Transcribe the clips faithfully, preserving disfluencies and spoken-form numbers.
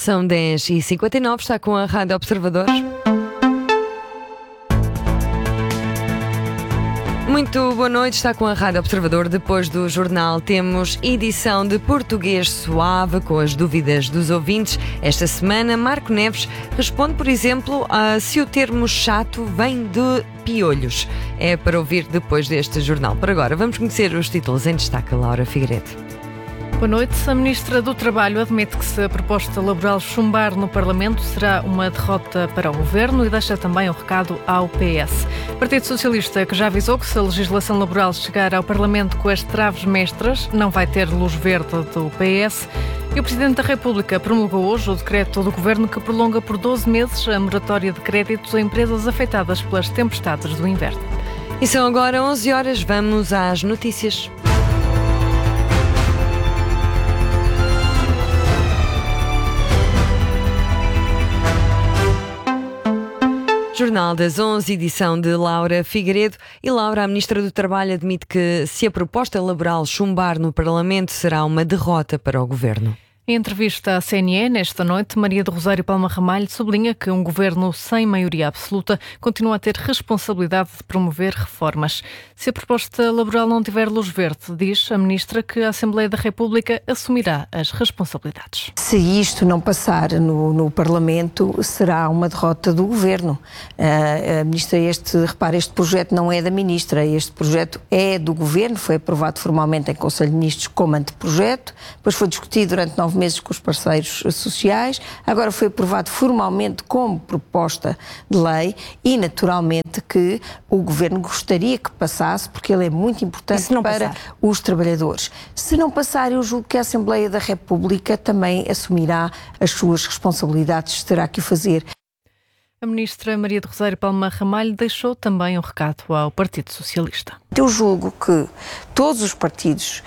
São dez e cinquenta e nove, está com a Rádio Observador. Muito boa noite, está com a Rádio Observador. Depois do jornal temos edição de Português Suave com as dúvidas dos ouvintes. Esta semana Marco Neves responde, por exemplo, a se o termo chato vem de piolhos. É para ouvir depois deste jornal. Por agora, vamos conhecer os títulos em destaque. Laura Figueiredo. Boa noite. A Ministra do Trabalho admite que se a proposta laboral chumbar no Parlamento será uma derrota para o Governo e deixa também um recado ao P S. O Partido Socialista, que já avisou que se a legislação laboral chegar ao Parlamento com as traves mestras, não vai ter luz verde do P S. E o Presidente da República promulgou hoje o decreto do Governo que prolonga por doze meses a moratória de créditos a empresas afetadas pelas tempestades do inverno. E são agora onze horas, vamos às notícias. Jornal das onze, edição de Laura Figueiredo. E Laura, a Ministra do Trabalho, admite que se a proposta laboral chumbar no Parlamento será uma derrota para o Governo. Em entrevista à C N E, nesta noite, Maria do Rosário Palma Ramalho sublinha que um governo sem maioria absoluta continua a ter responsabilidade de promover reformas. Se a proposta laboral não tiver luz verde, diz a ministra que a Assembleia da República assumirá as responsabilidades. Se isto não passar no, no Parlamento, será uma derrota do governo. Uh, a ministra, este, repare, este projeto não é da ministra, este projeto é do governo, foi aprovado formalmente em Conselho de Ministros como anteprojeto, depois foi discutido durante nove meses com os parceiros sociais, agora foi aprovado formalmente como proposta de lei e naturalmente que o Governo gostaria que passasse, porque ele é muito importante para passar os trabalhadores. Se não passar, eu julgo que a Assembleia da República também assumirá as suas responsabilidades, terá que o fazer. A ministra Maria do Rosário Palma Ramalho deixou também um recado ao Partido Socialista. Eu julgo que todos os partidos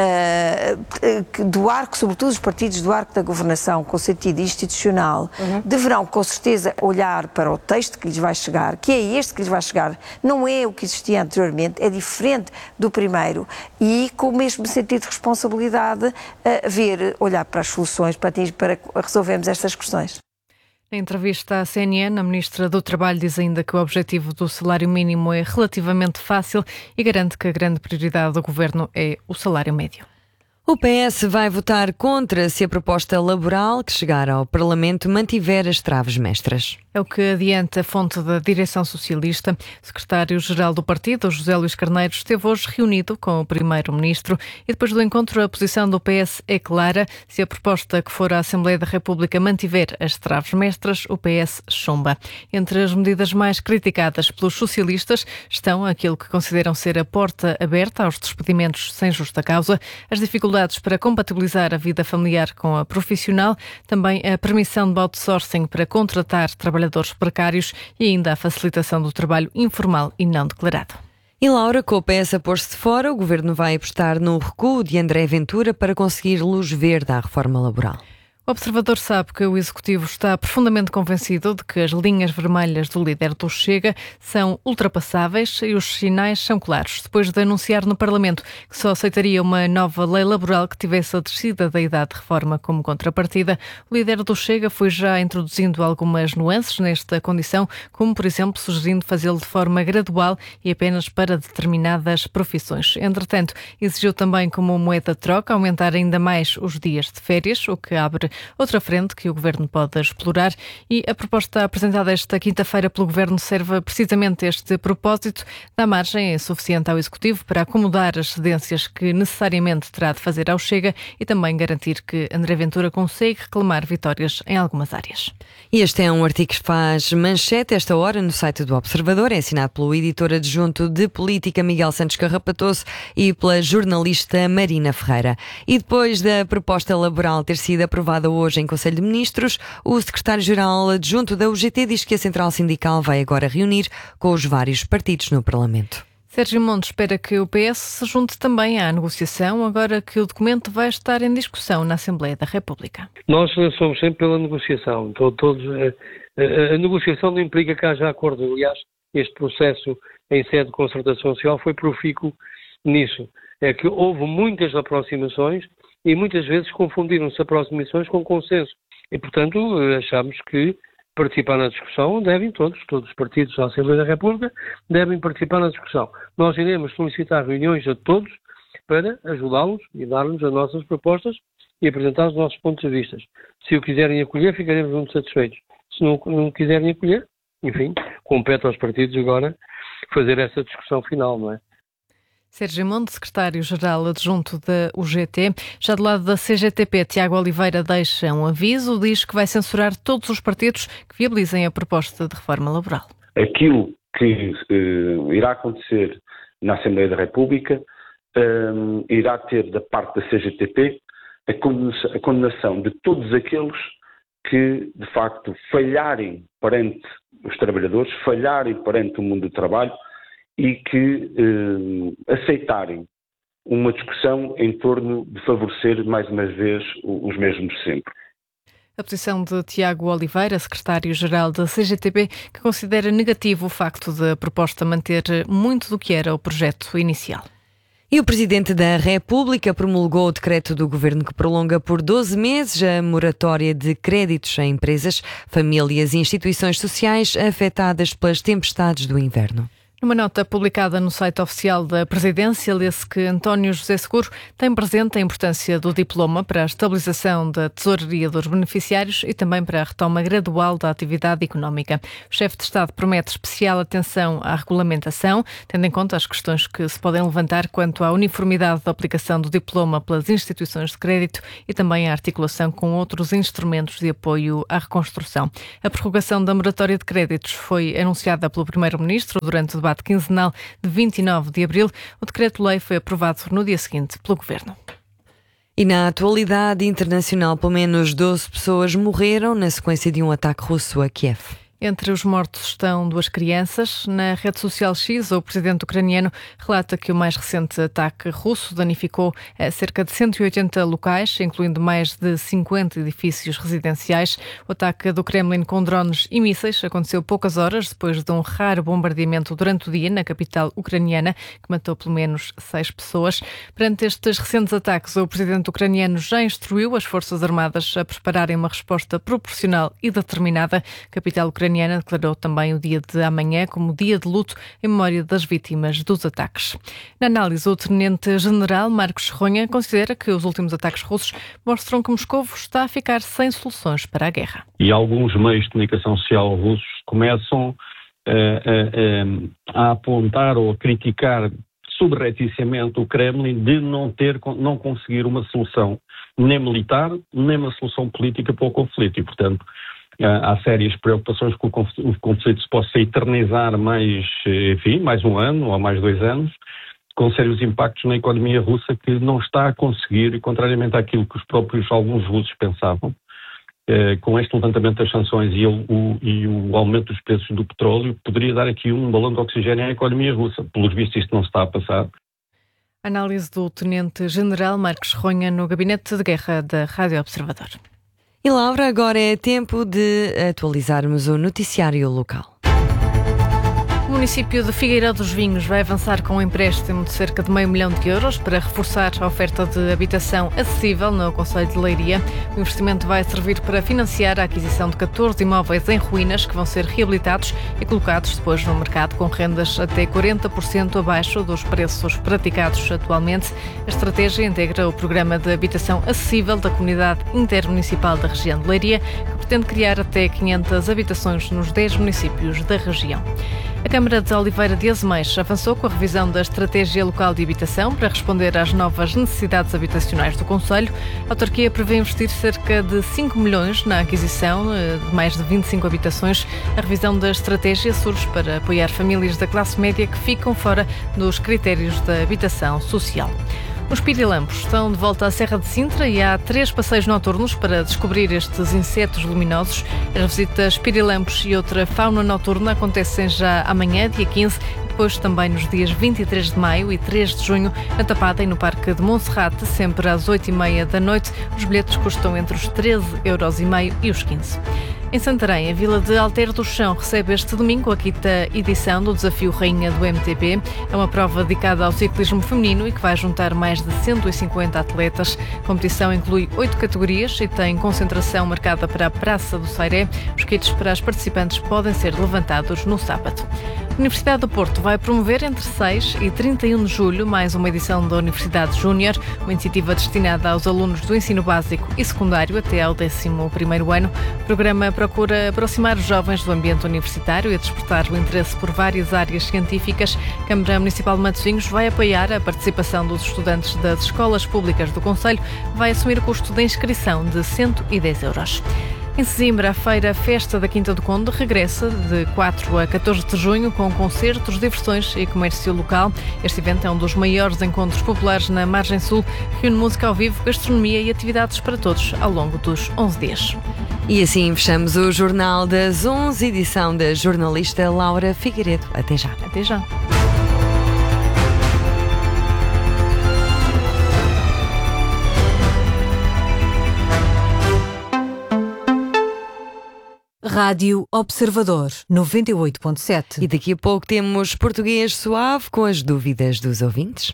uh, do arco, sobretudo os partidos do arco da governação com sentido institucional, uhum. deverão com certeza olhar para o texto que lhes vai chegar, que é este que lhes vai chegar, não é o que existia anteriormente, é diferente do primeiro e com o mesmo sentido de responsabilidade uh, ver, olhar para as soluções para, para resolvermos estas questões. Em entrevista à C N N, a Ministra do Trabalho diz ainda que o objetivo do salário mínimo é relativamente fácil e garante que a grande prioridade do Governo é o salário médio. O P S vai votar contra se a proposta laboral que chegar ao Parlamento mantiver as traves mestras. É o que adianta a fonte da direção socialista. O secretário-geral do partido, José Luís Carneiro, esteve hoje reunido com o primeiro-ministro e depois do encontro a posição do P S é clara. Se a proposta que for à Assembleia da República mantiver as traves mestras, o P S chumba. Entre as medidas mais criticadas pelos socialistas estão aquilo que consideram ser a porta aberta aos despedimentos sem justa causa, as dificuldades para compatibilizar a vida familiar com a profissional, também a permissão de outsourcing para contratar trabalhadores precários e ainda a facilitação do trabalho informal e não declarado. E Laura, com o P S a pôr-se de fora, o Governo vai apostar no recuo de André Ventura para conseguir luz verde à reforma laboral. O Observador sabe que o Executivo está profundamente convencido de que as linhas vermelhas do líder do Chega são ultrapassáveis e os sinais são claros. Depois de anunciar no Parlamento que só aceitaria uma nova lei laboral que tivesse a descida da idade de reforma como contrapartida, o líder do Chega foi já introduzindo algumas nuances nesta condição, como, por exemplo, sugerindo fazê-lo de forma gradual e apenas para determinadas profissões. Entretanto, exigiu também como moeda de troca aumentar ainda mais os dias de férias, o que abre outra frente que o Governo pode explorar e a proposta apresentada esta quinta-feira pelo Governo serve precisamente a este propósito, dá margem suficiente ao Executivo para acomodar as cedências que necessariamente terá de fazer ao Chega e também garantir que André Ventura consegue reclamar vitórias em algumas áreas. E este é um artigo que faz manchete esta hora no site do Observador, é assinado pelo editor adjunto de Política Miguel Santos Carrapatoso e pela jornalista Marina Ferreira. E depois da proposta laboral ter sido aprovada hoje em Conselho de Ministros, o secretário-geral adjunto da U G T diz que a Central Sindical vai agora reunir com os vários partidos no Parlamento. Sérgio Montes espera que o P S se junte também à negociação, agora que o documento vai estar em discussão na Assembleia da República. Nós somos sempre pela negociação. Todos, a, a, a negociação não implica que haja acordo. Aliás, este processo em sede de concertação social foi profícuo nisso. É que houve muitas aproximações e muitas vezes confundiram-se aproximações com consenso. E, portanto, achamos que participar na discussão devem todos, todos os partidos da Assembleia da República devem participar na discussão. Nós iremos solicitar reuniões a todos para ajudá-los e dar-nos as nossas propostas e apresentar os nossos pontos de vista. Se o quiserem acolher, ficaremos muito satisfeitos. Se não, não quiserem acolher, enfim, compete aos partidos agora fazer essa discussão final, não é? Sérgio Monte, secretário-geral adjunto da U G T. Já do lado da C G T P, Tiago Oliveira deixa um aviso, diz que vai censurar todos os partidos que viabilizem a proposta de reforma laboral. Aquilo que eh, irá acontecer na Assembleia da República eh, irá ter da parte da C G T P a condenação, a condenação de todos aqueles que, de facto, falharem perante os trabalhadores, falharem perante o mundo do trabalho, e que eh, aceitarem uma discussão em torno de favorecer, mais uma vez, os mesmos sempre. A posição de Tiago Oliveira, secretário-geral da C G T P, que considera negativo o facto da proposta manter muito do que era o projeto inicial. E o Presidente da República promulgou o decreto do Governo que prolonga por doze meses a moratória de créditos a empresas, famílias e instituições sociais afetadas pelas tempestades do inverno. Numa nota publicada no site oficial da Presidência, lê-se que António José Seguro tem presente a importância do diploma para a estabilização da tesouraria dos beneficiários e também para a retoma gradual da atividade económica. O chefe de Estado promete especial atenção à regulamentação, tendo em conta as questões que se podem levantar quanto à uniformidade da aplicação do diploma pelas instituições de crédito e também a articulação com outros instrumentos de apoio à reconstrução. A prorrogação da moratória de créditos foi anunciada pelo Primeiro-Ministro durante o debate quinzenal de vinte e nove de abril. O decreto-lei foi aprovado no dia seguinte pelo Governo. E na atualidade internacional, pelo menos doze pessoas morreram na sequência de um ataque russo a Kiev. Entre os mortos estão duas crianças. Na rede social X, o presidente ucraniano relata que o mais recente ataque russo danificou cerca de cento e oitenta locais, incluindo mais de cinquenta edifícios residenciais. O ataque do Kremlin com drones e mísseis aconteceu poucas horas depois de um raro bombardeamento durante o dia na capital ucraniana, que matou pelo menos seis pessoas. Perante estes recentes ataques, o presidente ucraniano já instruiu as Forças Armadas a prepararem uma resposta proporcional e determinada. A capital ucraniana declarou também o dia de amanhã como dia de luto em memória das vítimas dos ataques. Na análise, o tenente-general Marcos Ronha considera que os últimos ataques russos mostram que Moscovo está a ficar sem soluções para a guerra. E alguns meios de comunicação social russos começam uh, uh, uh, a apontar ou a criticar subrepticiamente o Kremlin de não ter, não conseguir uma solução nem militar, nem uma solução política para o conflito. E, portanto, há sérias preocupações que o conflito se possa eternizar mais, enfim, mais um ano ou mais dois anos, com sérios impactos na economia russa que não está a conseguir, contrariamente àquilo que os próprios alguns russos pensavam, eh, com este levantamento das sanções e o, o, e o aumento dos preços do petróleo, poderia dar aqui um balão de oxigênio à economia russa. Pelos vistos, isto não se está a passar. Análise do tenente-general Marcos Ronha no Gabinete de Guerra da Rádio Observador. E Laura, agora é tempo de atualizarmos o noticiário local. O município de Figueiró dos Vinhos vai avançar com um empréstimo de cerca de meio milhão de euros para reforçar a oferta de habitação acessível no concelho de Leiria. O investimento vai servir para financiar a aquisição de catorze imóveis em ruínas que vão ser reabilitados e colocados depois no mercado com rendas até quarenta por cento abaixo dos preços praticados atualmente. A estratégia integra o programa de habitação acessível da Comunidade Intermunicipal da região de Leiria, que pretende criar até quinhentas habitações nos dez municípios da região. A Câmara de Oliveira de Azeméis avançou com a revisão da Estratégia Local de Habitação para responder às novas necessidades habitacionais do concelho. A autarquia prevê investir cerca de cinco milhões na aquisição de mais de vinte e cinco habitações. A revisão da estratégia surge para apoiar famílias da classe média que ficam fora dos critérios da habitação social. Os pirilampos estão de volta à Serra de Sintra e há três passeios noturnos para descobrir estes insetos luminosos. As visitas pirilampos e outra fauna noturna acontecem já amanhã, dia quinze, e depois também nos dias vinte e três de maio e três de junho, na Tapada e no Parque de Monserrate, sempre às oito e meia da noite. Os bilhetes custam entre os treze euros e meio e os quinze. Em Santarém, a Vila de Alter do Chão recebe este domingo a quinta edição do Desafio Rainha do M T B. É uma prova dedicada ao ciclismo feminino e que vai juntar mais de cento e cinquenta atletas. A competição inclui oito categorias e tem concentração marcada para a Praça do Sairé. Os kits para as participantes podem ser levantados no sábado. A Universidade do Porto vai promover entre seis e trinta e um de julho mais uma edição da Universidade Júnior, uma iniciativa destinada aos alunos do ensino básico e secundário até ao décimo primeiro ano. O programa procura aproximar os jovens do ambiente universitário e despertar o interesse por várias áreas científicas. A Câmara Municipal de Matosinhos vai apoiar a participação dos estudantes das escolas públicas do concelho, vai assumir o custo da inscrição de cento e dez euros. Em Sesimbra, a feira Festa da Quinta do Conde regressa de quatro a catorze de junho com concertos, diversões e comércio local. Este evento é um dos maiores encontros populares na Margem Sul, reúne música ao vivo, gastronomia e atividades para todos ao longo dos onze dias. E assim fechamos o Jornal das onze, edição da jornalista Laura Figueiredo. Até já. Até já. Rádio Observador, noventa e oito ponto sete. E daqui a pouco temos Português Suave com as dúvidas dos ouvintes.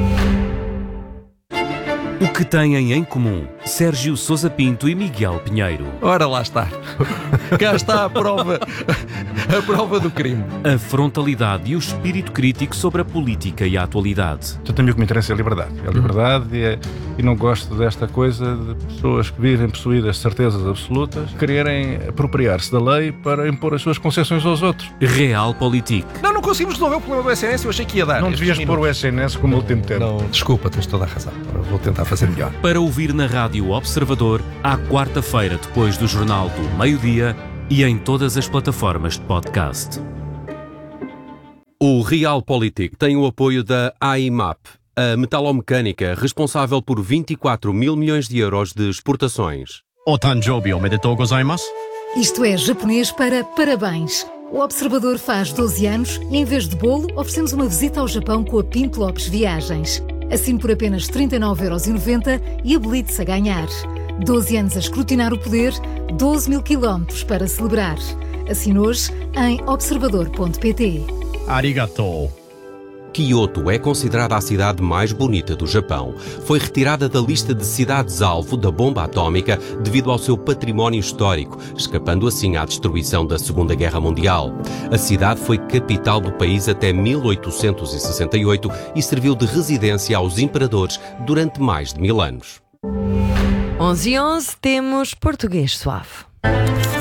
O que têm em comum Sérgio Sousa Pinto e Miguel Pinheiro? Ora, lá está. Cá está a prova, a prova do crime. A frontalidade e o espírito crítico sobre a política e a atualidade. Eu tenho o que me interessa é a liberdade. A liberdade e, é, e não gosto desta coisa de pessoas que vivem possuídas de certezas absolutas, quererem apropriar-se da lei para impor as suas concessões aos outros. Realpolitik. Não, não conseguimos resolver o problema do S N S, eu achei que ia dar. Não devias pôr o S N S como último termo. Não, desculpa, tens toda a razão. Vou tentar fazer melhor. Para ouvir na Rádio Observador, à quarta-feira, depois do Jornal do Meio-Dia e em todas as plataformas de podcast. O Realpolitik tem o apoio da A I M A P, a metalomecânica responsável por vinte e quatro mil milhões de euros de exportações. Otanjobi omedetou gozaimasu. Isto é japonês para parabéns. O Observador faz doze anos e, em vez de bolo, oferecemos uma visita ao Japão com a Pinto Lopes Viagens. Assine por apenas trinta e nove euros e noventa e habilite-se a ganhar. doze anos a escrutinar o poder, doze mil quilómetros para celebrar. Assine hoje em observador ponto pt. Arigatou. Kyoto é considerada a cidade mais bonita do Japão. Foi retirada da lista de cidades-alvo da bomba atómica devido ao seu património histórico, escapando assim à destruição da Segunda Guerra Mundial. A cidade foi capital do país até mil oitocentos e sessenta e oito e serviu de residência aos imperadores durante mais de mil anos. onze e onze temos Português Suave.